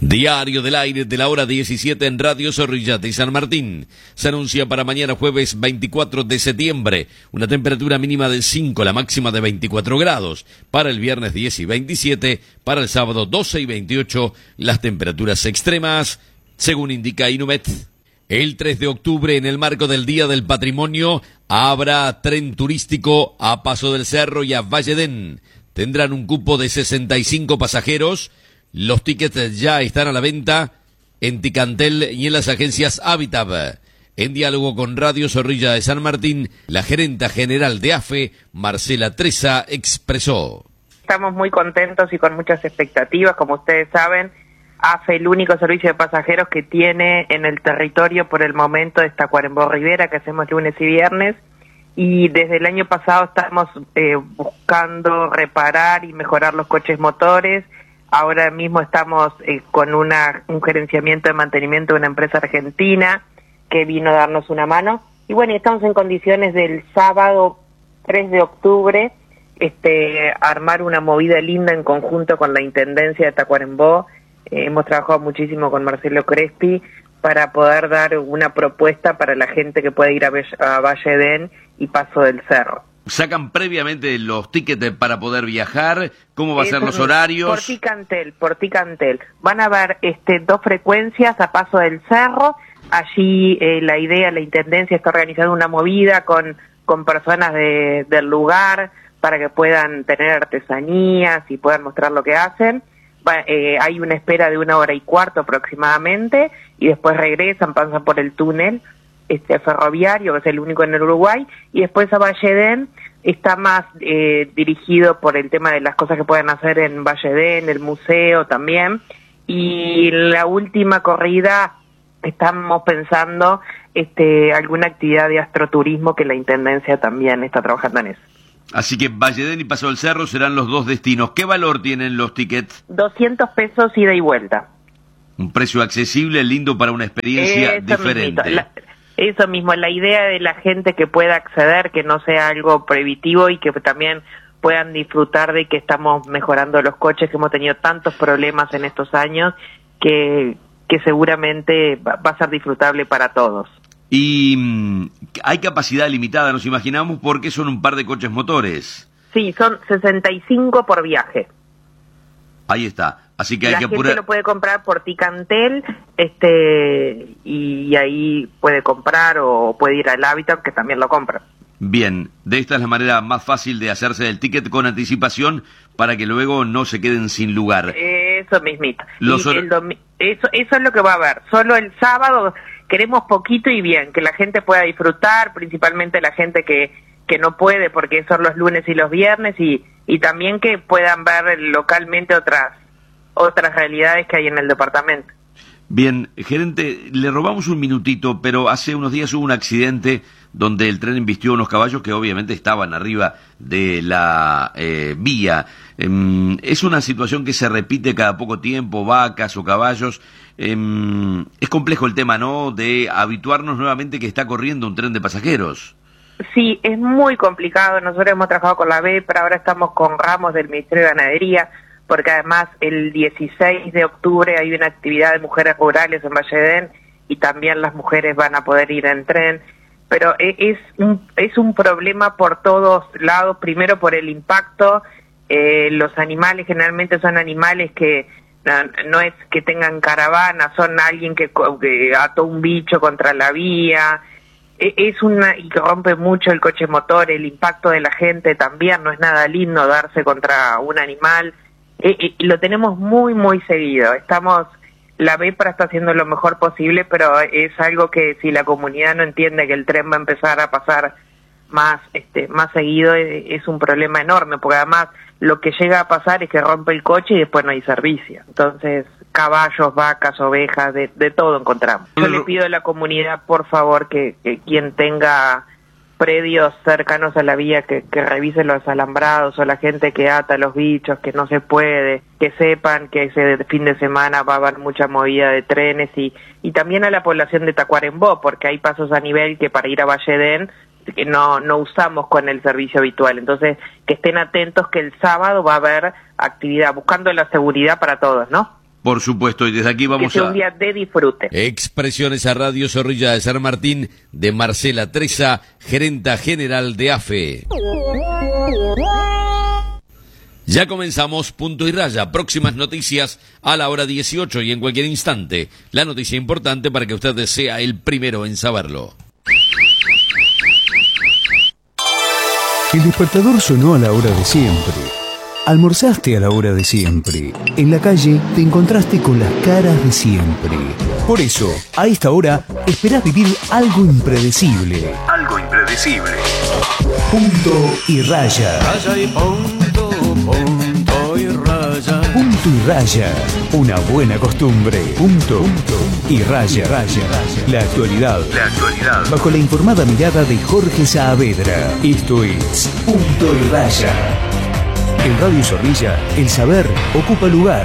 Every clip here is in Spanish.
Diario del aire de la hora 17 en Radio Zorrilla de San Martín. Se anuncia para mañana jueves 24 de septiembre una temperatura mínima de 5, la máxima de 24 grados. Para el viernes 10 y 27, para el sábado 12 y 28, las temperaturas extremas, según indica Inumet. El 3 de octubre, en el marco del Día del Patrimonio, habrá tren turístico a Paso del Cerro y a Valledén. Tendrán un cupo de 65 pasajeros. Los tickets ya están a la venta en Ticantel y en las agencias Habitab. En diálogo con Radio Zorrilla de San Martín, la gerenta general de AFE, Marcela Treza, expresó: Estamos muy contentos y con muchas expectativas. Como ustedes saben, AFE, el único servicio de pasajeros que tiene en el territorio por el momento, es Tacuarembó Rivera, que hacemos lunes y viernes, y desde el año pasado estamos buscando reparar y mejorar los coches motores. Ahora mismo estamos con un gerenciamiento de mantenimiento de una empresa argentina que vino a darnos una mano. Y bueno, estamos en condiciones del sábado 3 de octubre armar una movida linda en conjunto con la Intendencia de Tacuarembó. Hemos trabajado muchísimo con Marcelo Crespi para poder dar una propuesta para la gente que pueda ir a Valledén y Paso del Cerro. ¿Sacan previamente los tickets para poder viajar? ¿Cómo va a ser los horarios? Por Ticantel. Van a haber 2 frecuencias a Paso del Cerro. Allí la Intendencia está organizando una movida con personas del lugar para que puedan tener artesanías y puedan mostrar lo que hacen. Hay una espera de 1 hora y cuarto aproximadamente, y después regresan, pasan por el túnel ferroviario, que es el único en el Uruguay, y después a Valledén está más dirigido por el tema de las cosas que pueden hacer en Valledén, el museo también. Y la última corrida estamos pensando alguna actividad de astroturismo, que la Intendencia también está trabajando en eso. Así que Valledén y Paso del Cerro serán los 2 destinos. ¿Qué valor tienen los tickets? 200 pesos ida y vuelta. Un precio accesible, lindo para una experiencia diferente. Eso mismo, la idea de la gente que pueda acceder, que no sea algo prohibitivo y que también puedan disfrutar de que estamos mejorando los coches, que hemos tenido tantos problemas en estos años, que seguramente va a ser disfrutable para todos. Y hay capacidad limitada, nos imaginamos, porque son un par de coches motores. Sí, son 65 por viaje. Ahí está. Así que hay que apurar. La gente lo puede comprar por Ticantel, y ahí puede comprar, o puede ir al Habitat, que también lo compra. Bien, de esta es la manera más fácil de hacerse del ticket con anticipación para que luego no se queden sin lugar. Eso mismito. Eso es lo que va a haber. Solo el sábado queremos poquito y bien, que la gente pueda disfrutar, principalmente la gente que no puede, porque son los lunes y los viernes, y también que puedan ver localmente otras realidades que hay en el departamento. Bien, gerente, le robamos un minutito, pero hace unos días hubo un accidente donde el tren embistió unos caballos que obviamente estaban arriba de la vía. Es una situación que se repite cada poco tiempo, vacas o caballos. Es complejo el tema, ¿no?, de habituarnos nuevamente que está corriendo un tren de pasajeros. Sí, es muy complicado. Nosotros hemos trabajado con la B, pero ahora estamos con ramos del Ministerio de Ganadería, porque además el 16 de octubre hay una actividad de mujeres rurales en Valledén, y también las mujeres van a poder ir en tren. Pero es un problema por todos lados. Primero, por el impacto. Los animales generalmente son animales que no es que tengan caravana, son alguien que ató un bicho contra la vía. Y que rompe mucho el coche motor. El impacto de la gente también no es nada lindo, darse contra un animal. Lo tenemos muy, muy seguido. La BEPRA está haciendo lo mejor posible, pero es algo que, si la comunidad no entiende que el tren va a empezar a pasar más seguido, es un problema enorme, porque además lo que llega a pasar es que rompe el coche y después no hay servicio. Entonces, caballos, vacas, ovejas, de todo encontramos. Yo le pido a la comunidad, por favor, que quien tenga predios cercanos a la vía, que revise los alambrados, o la gente que ata los bichos, que no se puede, que sepan que ese fin de semana va a haber mucha movida de trenes, y también a la población de Tacuarembó, porque hay pasos a nivel que para ir a Valledén que no usamos con el servicio habitual. Entonces, que estén atentos, que el sábado va a haber actividad, buscando la seguridad para todos, ¿no? Por supuesto, y desde aquí vamos que sea un día de disfrute. Expresiones a Radio Zorrilla de San Martín de Marcela Treza, gerenta general de AFE. Ya comenzamos Punto y Raya, próximas noticias a la hora 18 y en cualquier instante. La noticia importante para que usted sea el primero en saberlo. El despertador sonó a la hora de siempre. Almorzaste a la hora de siempre. En la calle te encontraste con las caras de siempre. Por eso, a esta hora, esperás vivir algo impredecible. Algo impredecible. Punto y Raya. Raya y punto, punto y raya. Punto y Raya. Una buena costumbre. Punto y Raya. La actualidad. Bajo la informada mirada de Jorge Saavedra. Esto es Punto y Raya. En Radio Zorrilla, el saber ocupa lugar.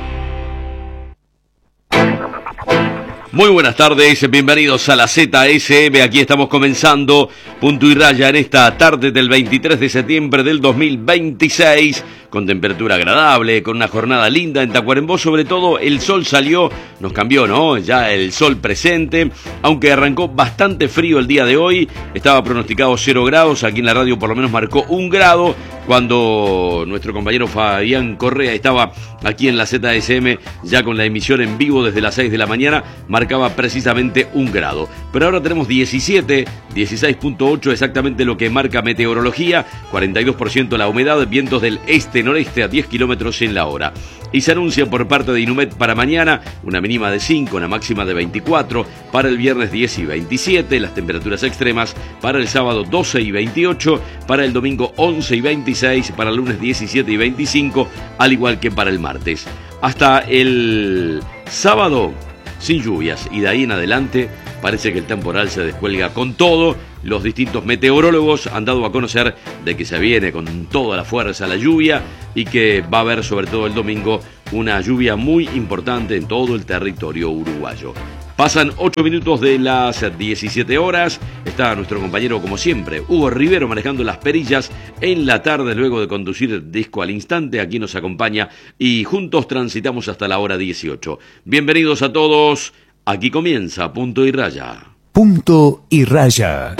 Muy buenas tardes, bienvenidos a la ZSM. Aquí estamos comenzando Punto y Raya en esta tarde del 23 de septiembre del 2026, con temperatura agradable, con una jornada linda en Tacuarembó. Sobre todo el sol salió, nos cambió, ¿no? Ya el sol presente, aunque arrancó bastante frío el día de hoy. Estaba pronosticado 0 grados, aquí en la radio por lo menos marcó 1 grado, cuando nuestro compañero Fabián Correa estaba aquí en la ZSM ya con la emisión en vivo desde las 6 de la mañana, marcaba precisamente 1 grado. Pero ahora tenemos 17, 16.8 exactamente lo que marca meteorología, 42% la humedad, vientos del este-noreste a 10 kilómetros en la hora. Y se anuncia por parte de Inumet para mañana una mínima de 5, una máxima de 24, para el viernes 10 y 27, las temperaturas extremas para el sábado 12 y 28, para el domingo 11 y 26, para el lunes 17 y 25, al igual que para el martes. Hasta el sábado sin lluvias, y de ahí en adelante parece que el temporal se descuelga con todo. Los distintos meteorólogos han dado a conocer de que se viene con toda la fuerza la lluvia y que va a haber sobre todo el domingo una lluvia muy importante en todo el territorio uruguayo. Pasan 8 minutos de las 17 horas. Está nuestro compañero, como siempre, Hugo Rivero, manejando las perillas en la tarde, luego de conducir Disco al Instante. Aquí nos acompaña y juntos transitamos hasta la hora 18. Bienvenidos a todos. Aquí comienza Punto y Raya. Punto y Raya.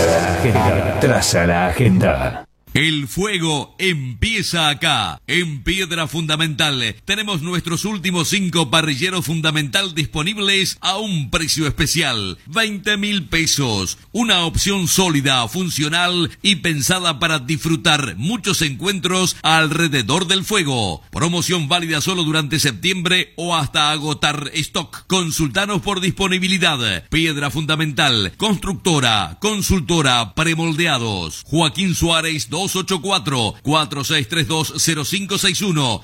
Traza la agenda. El fuego empieza acá, en Piedra Fundamental. Tenemos nuestros últimos 5 parrilleros Fundamental disponibles a un precio especial, 20.000 pesos. Una opción sólida, funcional y pensada para disfrutar muchos encuentros alrededor del fuego. Promoción válida solo durante septiembre o hasta agotar stock. Consultanos por disponibilidad. Piedra Fundamental, constructora, consultora, premoldeados. Joaquín Suárez 284-4632-0561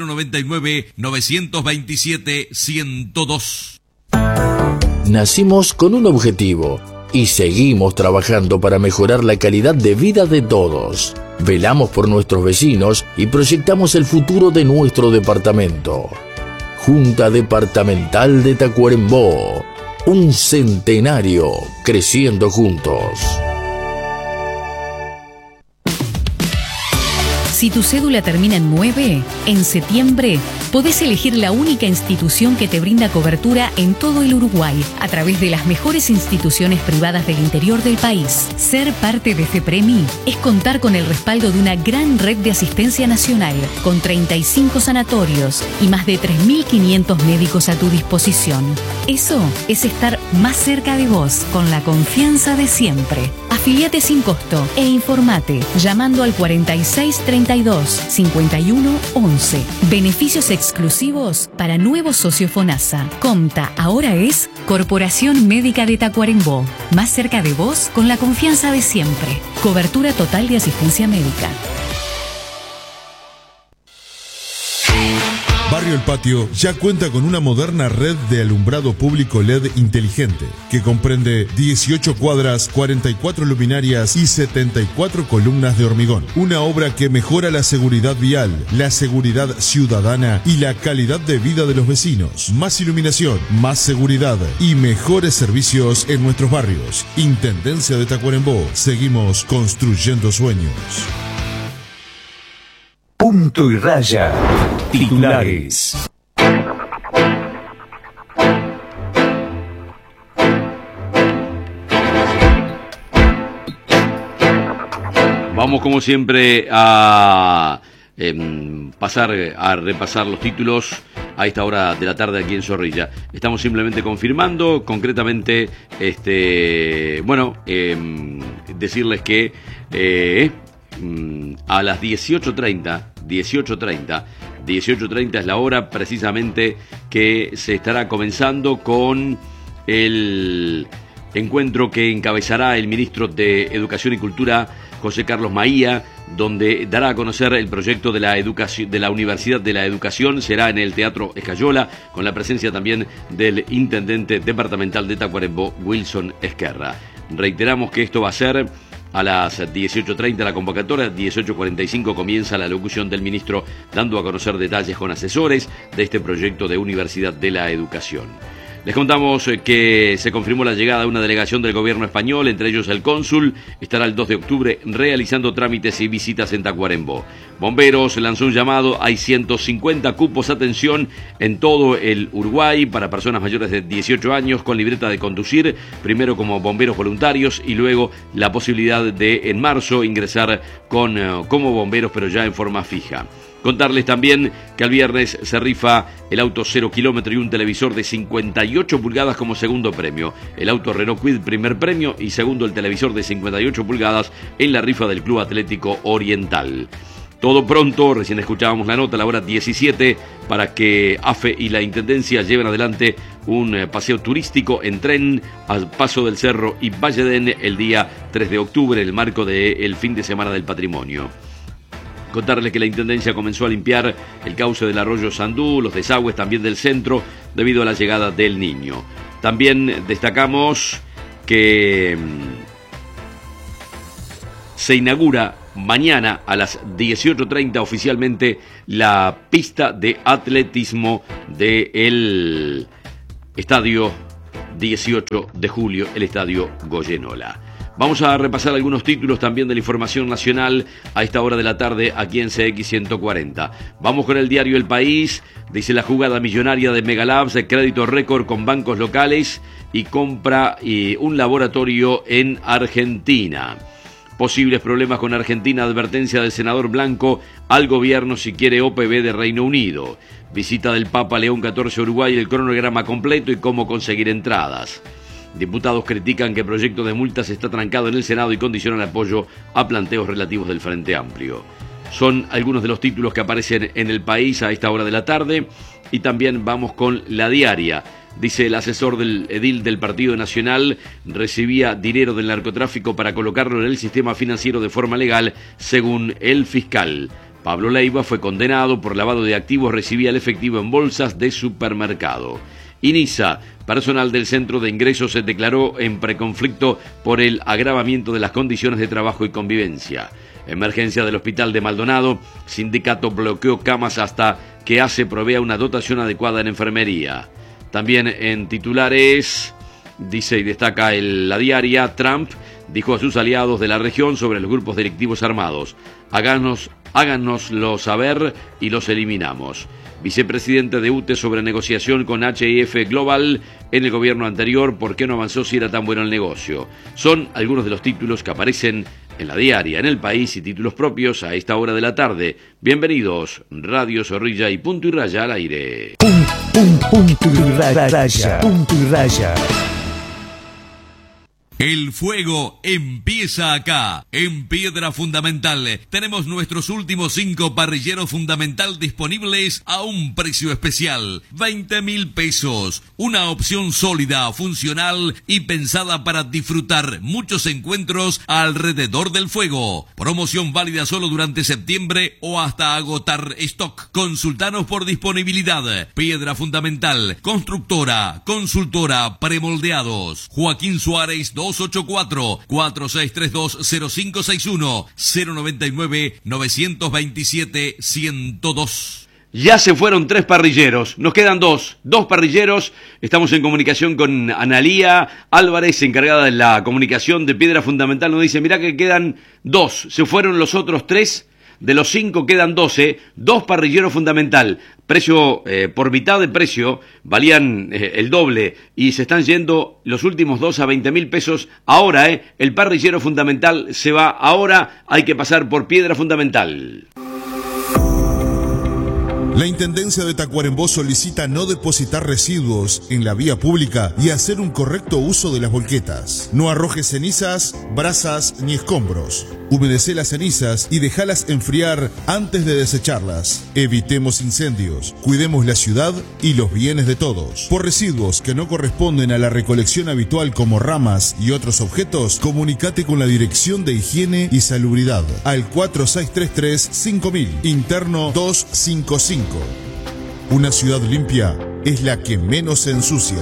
099-927-102. Nacimos con un objetivo y seguimos trabajando para mejorar la calidad de vida de todos. Velamos por nuestros vecinos y proyectamos el futuro de nuestro departamento. Junta Departamental de Tacuarembó. Un centenario creciendo juntos. Si tu cédula termina en 9, en septiembre podés elegir la única institución que te brinda cobertura en todo el Uruguay a través de las mejores instituciones privadas del interior del país. Ser parte de FEPREMI es contar con el respaldo de una gran red de asistencia nacional, con 35 sanatorios y más de 3.500 médicos a tu disposición. Eso es estar más cerca de vos, con la confianza de siempre. Afiliate sin costo e informate llamando al 4632-5111. Beneficios exclusivos para nuevos socios FONASA. Comta ahora es Corporación Médica de Tacuarembó. Más cerca de vos con la confianza de siempre. Cobertura total de asistencia médica. Barrio El Patio ya cuenta con una moderna red de alumbrado público LED inteligente que comprende 18 cuadras, 44 luminarias y 74 columnas de hormigón. Una obra que mejora la seguridad vial, la seguridad ciudadana y la calidad de vida de los vecinos. Más iluminación, más seguridad y mejores servicios en nuestros barrios. Intendencia de Tacuarembó. Seguimos construyendo sueños. Punto y Raya. Titulares. Vamos como siempre a pasar a repasar los títulos a esta hora de la tarde aquí en Zorrilla. Estamos simplemente confirmando, concretamente, decirles que a las 18:30 es la hora precisamente que se estará comenzando con el encuentro que encabezará el ministro de Educación y Cultura, José Carlos Maía, donde dará a conocer el proyecto de la educación, de la Universidad de la Educación. Será en el Teatro Escayola, con la presencia también del intendente departamental de Tacuarembó, Wilson Esquerra. Reiteramos que esto va a ser a las 18:30 la convocatoria, 18:45 comienza la locución del ministro, dando a conocer detalles con asesores de este proyecto de Universidad de la Educación. Les contamos que se confirmó la llegada de una delegación del gobierno español, entre ellos el cónsul. Estará el 2 de octubre realizando trámites y visitas en Tacuarembó. Bomberos lanzó un llamado, hay 150 cupos, atención, en todo el Uruguay para personas mayores de 18 años con libreta de conducir, primero como bomberos voluntarios y luego la posibilidad de en marzo ingresar como bomberos, pero ya en forma fija. Contarles también que el viernes se rifa el auto 0 kilómetro y un televisor de 58 pulgadas como segundo premio. El auto Renault Kwid primer premio y segundo el televisor de 58 pulgadas en la rifa del Club Atlético Oriental. Todo pronto, recién escuchábamos la nota a la hora 17 para que AFE y la Intendencia lleven adelante un paseo turístico en tren al Paso del Cerro y Valledén el día 3 de octubre en el marco del fin de semana del patrimonio. Contarles que la Intendencia comenzó a limpiar el cauce del arroyo Sandú, los desagües también del centro, debido a la llegada del Niño. También destacamos que se inaugura mañana a las 18:30 oficialmente la pista de atletismo del Estadio 18 de Julio, el Estadio Goyenola. Vamos a repasar algunos títulos también de la información nacional a esta hora de la tarde aquí en CX 140. Vamos con el diario El País. Dice la jugada millonaria de Megalabs, de crédito récord con bancos locales y compra un laboratorio en Argentina. Posibles problemas con Argentina, advertencia del senador Blanco al gobierno si quiere OPB de Reino Unido. Visita del Papa León XIV a Uruguay, el cronograma completo y cómo conseguir entradas. Diputados critican que el proyecto de multas está trancado en el Senado y condicionan apoyo a planteos relativos del Frente Amplio. Son algunos de los títulos que aparecen en El País a esta hora de la tarde. Y también vamos con La Diaria. Dice el asesor del edil del Partido Nacional recibía dinero del narcotráfico para colocarlo en el sistema financiero de forma legal, según el fiscal. Pablo Leiva fue condenado por lavado de activos, recibía el efectivo en bolsas de supermercado. INISA, personal del Centro de Ingresos, se declaró en preconflicto por el agravamiento de las condiciones de trabajo y convivencia. Emergencia del Hospital de Maldonado, sindicato bloqueó camas hasta que ACE provea una dotación adecuada en enfermería. También en titulares, dice y destaca La Diaria, Trump dijo a sus aliados de la región sobre los grupos delictivos armados: háganoslo saber y los eliminamos. Vicepresidente de UTE sobre negociación con HIF Global en el gobierno anterior, ¿por qué no avanzó si era tan bueno el negocio? Son algunos de los títulos que aparecen en La Diaria, en El País y títulos propios a esta hora de la tarde. Bienvenidos, Radio Zorrilla y Punto y Raya al aire. Punto y raya. Punto y raya. El fuego empieza acá, en Piedra Fundamental. Tenemos nuestros últimos 5 parrilleros fundamental disponibles a un precio especial, 20.000 pesos. Una opción sólida, funcional y pensada para disfrutar muchos encuentros alrededor del fuego. Promoción válida solo durante septiembre o hasta agotar stock. Consultanos por disponibilidad. Piedra Fundamental, constructora, consultora, premoldeados. Joaquín Suárez 284-4632-0561 099-927-102. Ya se fueron 3 parrilleros, nos quedan 2 parrilleros. Estamos en comunicación con Analía Álvarez, encargada de la comunicación de Piedra Fundamental. Nos dice, mirá que quedan 2, se fueron los otros 3. de los 5 quedan 12, 2 parrilleros fundamental, precio por mitad de precio, valían el doble y se están yendo los últimos 2 a 20.000 pesos ahora, el parrillero fundamental se va ahora, hay que pasar por Piedra Fundamental. La Intendencia de Tacuarembó solicita no depositar residuos en la vía pública y hacer un correcto uso de las volquetas. No arrojes cenizas, brasas ni escombros. Humedecé las cenizas y déjalas enfriar antes de desecharlas. Evitemos incendios, cuidemos la ciudad y los bienes de todos. Por residuos que no corresponden a la recolección habitual como ramas y otros objetos, comunícate con la Dirección de Higiene y Salubridad al 4633-5000, interno 255. Una ciudad limpia es la que menos se ensucia.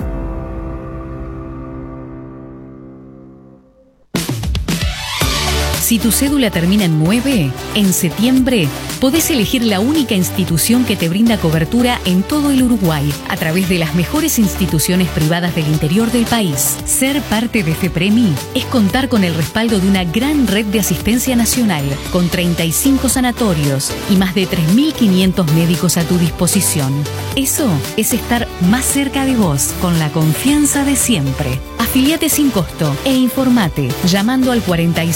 Si tu cédula termina en 9, en septiembre podés elegir la única institución que te brinda cobertura en todo el Uruguay a través de las mejores instituciones privadas del interior del país. Ser parte de FEPREMI es contar con el respaldo de una gran red de asistencia nacional, con 35 sanatorios y más de 3.500 médicos a tu disposición. Eso es estar más cerca de vos, con la confianza de siempre. Afiliate sin costo e informate llamando al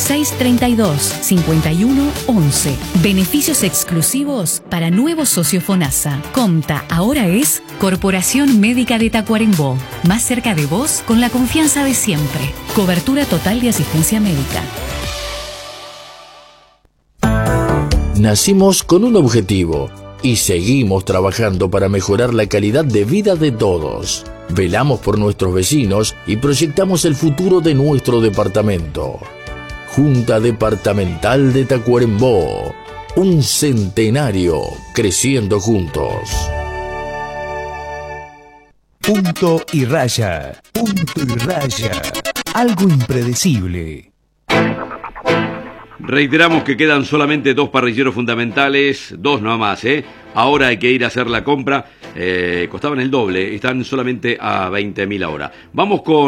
4632-5111. Beneficios exclusivos para nuevos socios FONASA. Comta ahora es Corporación Médica de Tacuarembó. Más cerca de vos con la confianza de siempre. Cobertura total de asistencia médica. Nacimos con un objetivo y seguimos trabajando para mejorar la calidad de vida de todos. Velamos por nuestros vecinos y proyectamos el futuro de nuestro departamento. Junta Departamental de Tacuarembó. Un centenario creciendo juntos. Punto y raya. Punto y raya. Algo impredecible. Reiteramos que quedan solamente 2 parrilleros fundamentales, 2 nada más, Ahora hay que ir a hacer la compra, costaban el doble, están solamente a 20.000 ahora. Vamos con